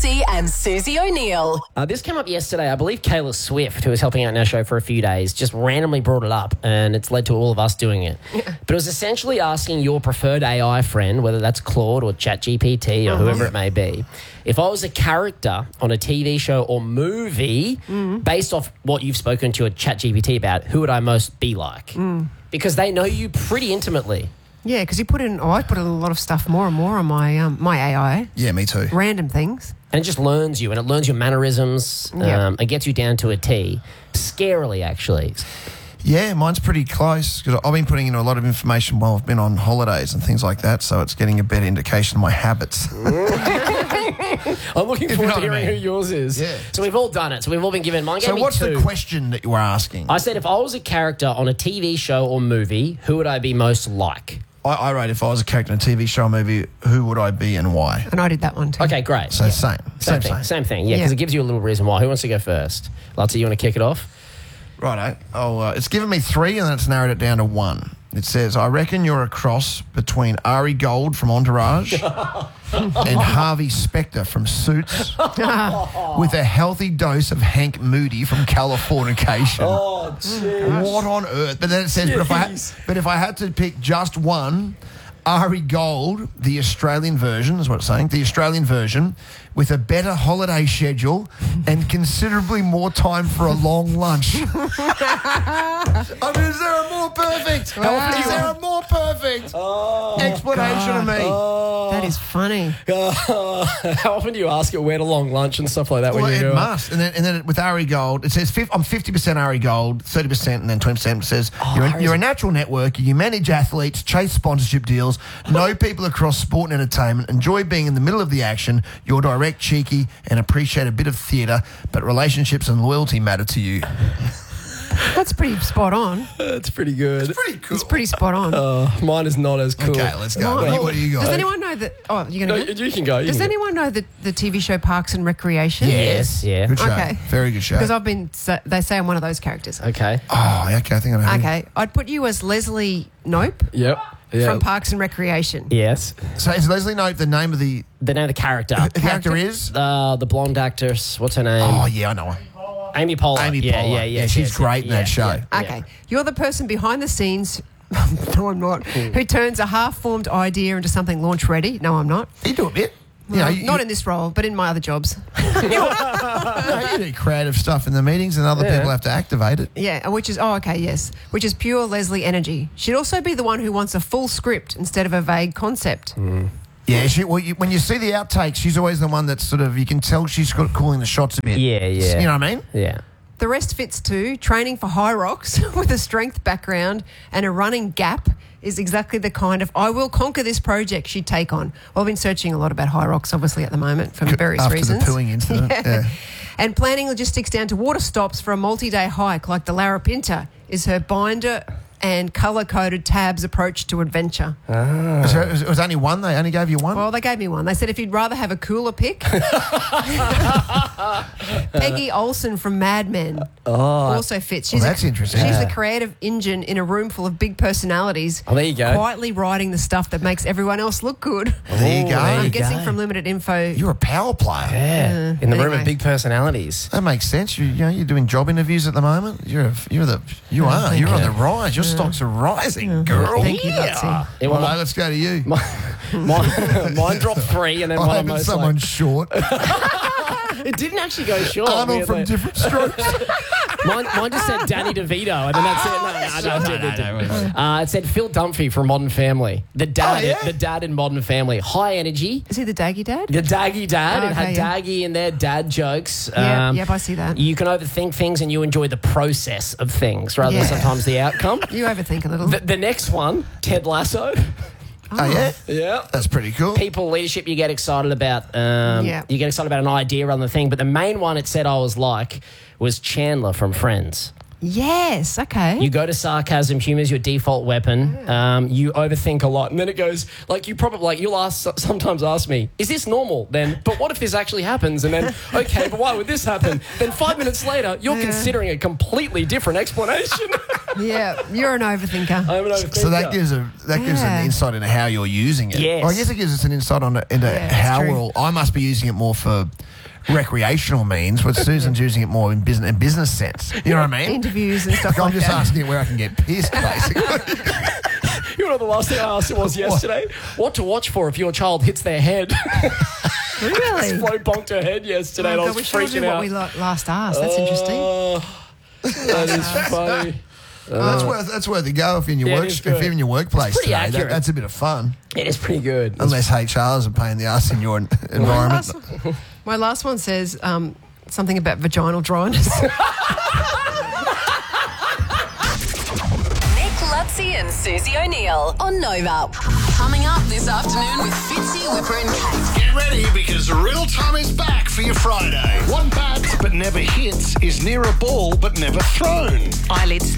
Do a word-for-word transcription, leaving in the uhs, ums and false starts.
Marsey and Susie O'Neill. Uh, this came up yesterday. I believe Kayla Swift, who was helping out in our show for a few days, just randomly brought it up, and it's led to all of us doing it. Yeah. But it was essentially asking your preferred A I friend, whether that's Claude or ChatGPT or uh-huh. whoever it may be, if I was a character on a T V show or movie, mm. based off what you've spoken to a ChatGPT about, who would I most be like? Mm. Because they know you pretty intimately. Yeah, because you put in, oh, I put in a lot of stuff more and more on my um, my A I. Yeah, me too. Random things. And it just learns you, and it learns your mannerisms. Yep. Um, it gets you down to a T. Scarily, actually. Yeah, mine's pretty close because I've been putting in a lot of information while I've been on holidays and things like that, so it's getting a better indication of my habits. I'm looking forward you know to hearing I mean. who yours is. Yeah. So we've all done it. So we've all been given mine. So what's two. the question that you were asking? I said if I was a character on a T V show or movie, who would I be most like? I, I wrote if I was a character in a T V show or movie, who would I be and why? And I did that one too. Okay, great. So yeah. same. Same, Same thing. same. Same thing, yeah, because yeah. it gives you a little reason why. Who wants to go first? Lottie, you want to kick it off? Righto. Oh, uh, it's given me three and then it's narrowed it down to one. It says, I reckon you're a cross between Ari Gold from Entourage and Harvey Specter from Suits with a healthy dose of Hank Moody from Californication. Oh, jeez. What on earth? But then it says, but if, I had, but if I had to pick just one, Ari Gold, the Australian version, is what it's saying, the Australian version, with a better holiday schedule and considerably more time for a long lunch. I mean, is there a more perfect? Wow. Is there a more perfect oh, explanation God. of me? Oh. That is funny. Uh, how often do you ask it where to long lunch and stuff like that? Well, when you it do must. It? And then, and then with Ari Gold, it says I'm fifty percent Ari Gold, thirty percent, and then twenty percent says oh, you're, a, you're a natural networker, you manage athletes, chase sponsorship deals, know people across sport and entertainment, enjoy being in the middle of the action, you're direct, cheeky, and appreciate a bit of theatre, but relationships and loyalty matter to you. That's pretty spot on. That's pretty good. It's pretty cool. It's pretty spot on. Uh, mine is not as cool. Okay, let's go. What, what, what do you got? Does anyone know that... Oh, you're going no, to... You can go. You Does can anyone go. know the, the T V show Parks and Recreation? Yes, yeah. Good show. Okay. Very good show. Because I've been... They say I'm one of those characters. Okay. Oh, okay. I think I know. Okay. I'd put you as Leslie Nope. Yep. Yep. From Parks and Recreation. Yes. So is Leslie Knope the name of the... The name of the character. The character is? Uh, the blonde actress. What's her name? Oh, yeah, I know her. Amy Poehler. Amy yeah, Poehler. Yeah, yeah, yeah. She's yes, great yeah, in that show. Yeah, okay. yeah. You're the person behind the scenes... no, I'm not. Mm. Who turns a half-formed idea into something launch-ready. No, I'm not. You do a bit. Well, you know, you, not you, in this role, but in my other jobs. you, know, you do creative stuff in the meetings and other yeah. people have to activate it. Yeah, which is, oh, okay, yes. Which is pure Leslie energy. She'd also be the one who wants a full script instead of a vague concept. Mm. Yeah, she, well, you, when you see the outtakes, she's always the one that's sort of, you can tell she's got calling the shots a bit. Yeah, yeah. You know what I mean? Yeah. The rest fits too. Training for high rocks with a strength background and a running gap is exactly the kind of I will conquer this project she'd take on. Well, I've been searching a lot about high rocks, obviously, at the moment for various After reasons. After the pooing incident. yeah. yeah. And planning logistics down to water stops for a multi-day hike like the Larapinta is her binder and colour-coded tabs approach to adventure. Ah. So it was only one? They only gave you one? Well, they gave me one. They said if you'd rather have a cooler pick. Peggy Olsen from Mad Men oh. also fits. She's well, that's a, interesting. She's yeah. the creative engine in a room full of big personalities. Oh, there you go. Quietly writing the stuff that makes everyone else look good. Well, there you go. I'm you guessing go. from limited info. You're a power player. Yeah. Uh, in the anyway. room of big personalities. That makes sense. You, you know, you're doing job interviews at the moment. You're a, you're the you yeah, are. You're you. on the rise. Your yeah. stocks are rising, yeah. girl. Thank you, yeah. Lutsy. Yeah, well, well, no, let's go to you. Mine, mine dropped three, and then I one of most. someone like, short. It didn't actually go short. Arnold from Different Strokes. mine, mine just said Danny DeVito, and then that's it. No, no, no, no, no, no, no. Uh, it said Phil Dunphy from Modern Family. The dad, oh, yeah? the dad in Modern Family. High energy. Is he the Daggy Dad? The Daggy Dad. Oh, it had okay, yeah. Daggy in there, dad jokes. Yeah, um, yep, I see that. You can overthink things, and you enjoy the process of things rather yeah. than sometimes the outcome. You overthink a little. The, the next one, Ted Lasso. Oh, yeah? Yeah. That's pretty cool. People leadership you get excited about. Um, yeah. You get excited about an idea rather than a thing. But the main one it said I was like was Chandler from Friends. Yes, okay. You go to sarcasm, humour is your default weapon. Um, you overthink a lot. And then it goes, like, you probably, like, you'll ask, sometimes ask me, is this normal? Then, but what if this actually happens? And then, okay, but why would this happen? Then five minutes later, you're yeah. considering a completely different explanation. Yeah, you're an overthinker. I'm an overthinker. So that gives a that gives Yeah. an insight into how you're using it. Yes. Well, I guess it gives us an insight on into Yeah, that's how true. we'll. I must be using it more for recreational means, but Susan's using it more in business in business sense. You know what I mean? Interviews and stuff I'm like just that. asking it where I can get pissed, basically. You know what the last thing I asked it was yesterday? What to watch for if your child hits their head? Really? Flo bonked her head yesterday and I Oh, was God, we should do freaking what out. we la- last asked. That's interesting. Oh, that is funny. Well, that's worth that's worth a go if you're in your Yeah, it work is if good. you're in your workplace pretty today. That, accurate. that's a bit of fun. It is pretty good. Unless H R is a pain in the ass in your en- My environment. last, my last one says um, something about vaginal dryness. Nick Lutzi and Susie O'Neill on Nova. Coming up this afternoon with Fitzy, Whipper and Kate. Get ready because Riddle Time is back for your Friday. One bat but never hits is near a ball but never thrown. Eyelids